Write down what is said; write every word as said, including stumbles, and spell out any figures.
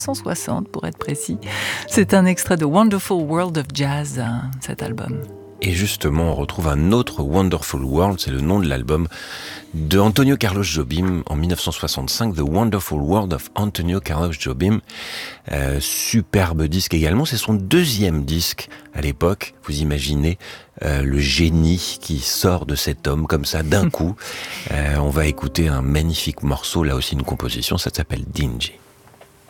cent soixante pour être précis. C'est un extrait de Wonderful World of Jazz, hein, cet album. Et justement, on retrouve un autre Wonderful World, c'est le nom de l'album de Antonio Carlos Jobim en dix-neuf cent soixante-cinq, The Wonderful World of Antonio Carlos Jobim. Euh, superbe disque également, c'est son deuxième disque à l'époque. Vous imaginez euh, le génie qui sort de cet homme comme ça d'un coup. Euh, on va écouter un magnifique morceau, là aussi une composition, ça s'appelle Dingy.